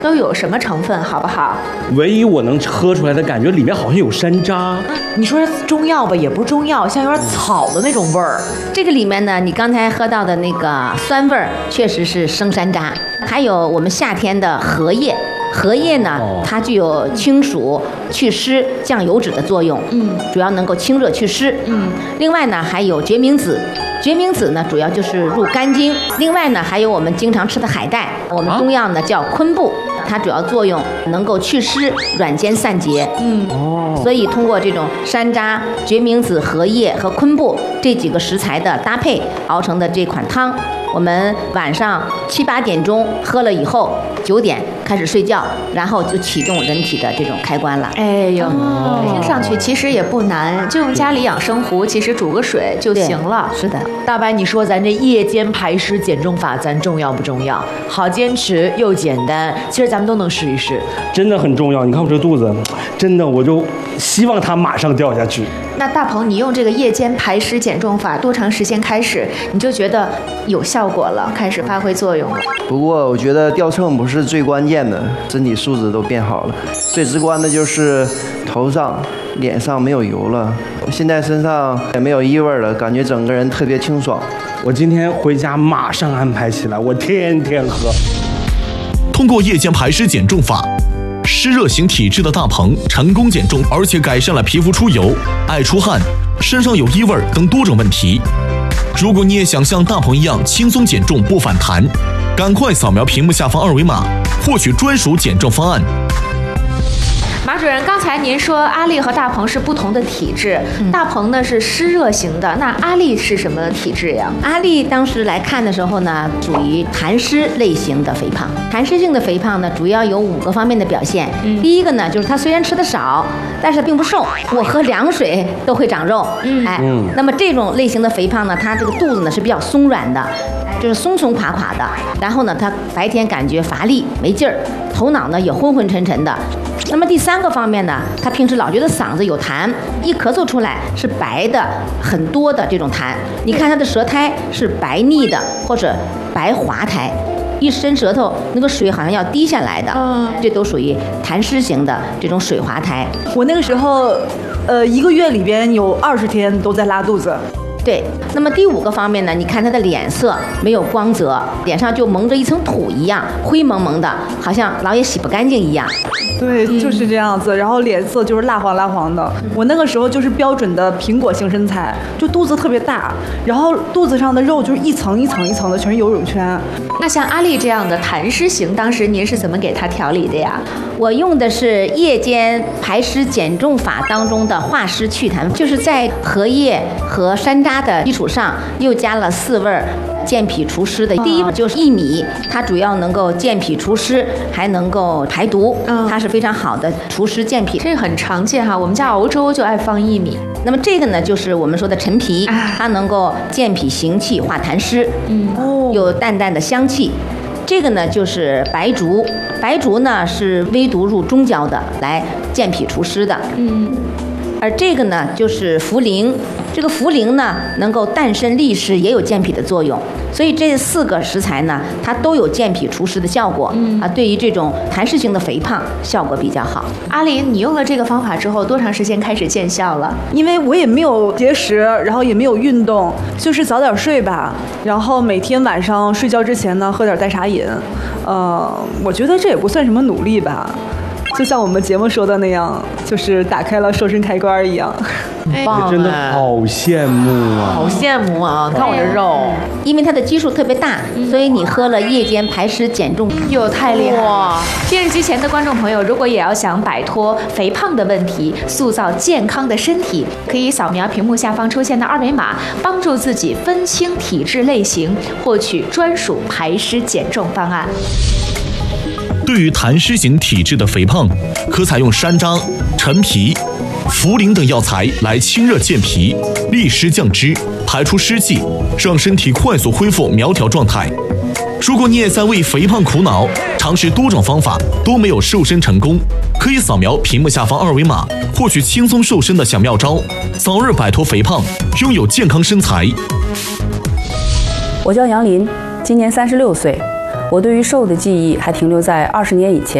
都有什么成分，好不好？ 唯一我能喝出来的感觉，里面好像有山楂。 你说中药吧，也不是中药，像有点草的那种味儿。 这个里面呢，你刚才喝到的那个酸味儿，确实是生山楂，还有我们夏天的荷叶。荷叶呢，它具有清暑、祛湿、降油脂的作用，主要能够清热祛湿，另外呢，还有决明子，决明子呢，主要就是入肝经，另外呢，还有我们经常吃的海带，我们中药呢叫昆布，它主要作用能够祛湿、软坚散结，所以通过这种山楂、决明子、荷叶和昆布这几个食材的搭配熬成的这款汤，我们晚上7、8点钟喝了以后，9点开始睡觉，然后就启动人体的这种开关了。 哎呦，听上去其实也不难，就用家里养生壶，其实煮个水就行了。 是的， 大白，你说咱这夜间排湿减重法，咱重要不重要？好坚持又简单，其实咱们都能试一试。 真的很重要。你看我这肚子，真的我就希望它马上掉下去。 那大鹏，你用这个夜间排湿减重法多长时间开始，你就觉得有效果了，开始发挥作用了？ 不过我觉得掉秤不是最关键的，身体素质都变好了。最直观的就是头上、脸上没有油了，现在身上也没有异味了，感觉整个人特别清爽。 我今天回家马上安排起来，我天天喝。 通过夜间排湿减重法，湿热型体质的大鹏成功减重，而且改善了皮肤出油、爱出汗、身上有异味等多种问题。如果你也想像大鹏一样轻松减重不反弹，赶快扫描屏幕下方2维码，获取专属减重方案。 马主任，刚才您说阿丽和大鹏是不同的体质，大鹏呢是湿热型的，那阿丽是什么体质呀？ 阿丽当时来看的时候呢，属于痰湿类型的肥胖。痰湿性的肥胖呢，主要有5个方面的表现。第一个呢，就是她虽然吃的少，但是并不瘦，我喝凉水都会长肉。那么这种类型的肥胖呢，它这个肚子呢是比较松软的，就是松松垮垮的。然后呢，她白天感觉乏力没劲儿，头脑呢也昏昏沉沉的。那么第3个方面呢，他平时老觉得嗓子有痰，一咳嗽出来是白的很多的这种痰。你看他的舌苔是白腻的或者白滑苔，一伸舌头那个水好像要滴下来的，这都属于痰湿型的这种水滑苔。 我那个时候1个月里边有20天都在拉肚子。 对，那么第5个方面呢，你看他的脸色没有光泽，脸上就蒙着一层土一样，灰蒙蒙的，好像老也洗不干净一样。 对，就是这样子，然后脸色就是蜡黄蜡黄的。我那个时候就是标准的苹果型身材，就肚子特别大，然后肚子上的肉就是一层一层一层的，全是游泳圈。 那像阿丽这样的痰湿型，当时您是怎么给她调理的呀？ 我用的是夜间排湿减重法当中的化湿祛痰，就是在荷叶和山楂的基础上，又加了4味健脾除湿的。第一个就是薏米，它主要能够健脾除湿，还能够排毒，它是非常好的除湿健脾。 这个很常见哈，我们家熬粥就爱放薏米。 那么这个呢，就是我们说的陈皮，它能够健脾行气、化痰湿，有淡淡的香气。这个呢就是白术，白术呢是微毒入中焦的，来健脾除湿的。而这个呢就是茯苓，这个茯苓呢能够淡渗利湿，也有健脾的作用。所以这4个食材呢，它都有健脾除湿的效果。对于这种痰湿型的肥胖效果比较好。 阿林，你用了这个方法之后，多长时间开始见效了？ 因为我也没有节食，然后也没有运动，就是早点睡吧，然后每天晚上睡觉之前呢喝点代茶饮。我觉得这也不算什么努力吧。就像我们节目说的那样，就是打开了瘦身开关一样。 真的好羡慕啊！ 好羡慕啊！你看我这肉， 因为它的基数特别大，所以你喝了夜间排湿减重， 哟，太厉害了！电视机前的观众朋友，如果也要想摆脱肥胖的问题，塑造健康的身体，可以扫描屏幕下方出现的2维码，帮助自己分清体质类型，获取专属排湿减重方案。 对于痰湿型体质的肥胖，可采用山楂、陈皮、茯苓等药材来清热健脾、利湿降脂、排出湿气，让身体快速恢复苗条状态。如果你也在为肥胖苦恼，尝试多种方法都没有瘦身成功，可以扫描屏幕下方2维码，获取轻松瘦身的小妙招，早日摆脱肥胖，拥有健康身材。 我叫杨林，今年36岁。 我对于瘦的记忆还停留在20年以前。